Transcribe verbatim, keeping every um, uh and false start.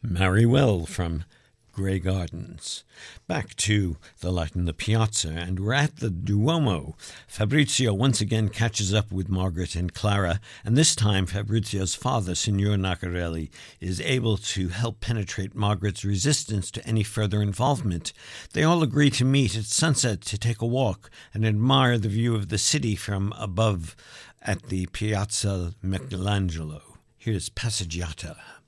Marry Well from Grey Gardens. Back to the light in the piazza, and we're at the Duomo. Fabrizio once again catches up with Margaret and Clara, and this time Fabrizio's father, Signor Nacarelli, is able to help penetrate Margaret's resistance to any further involvement. They all agree to meet at sunset to take a walk and admire the view of the city from above at the Piazza Michelangelo. Here's Passeggiata.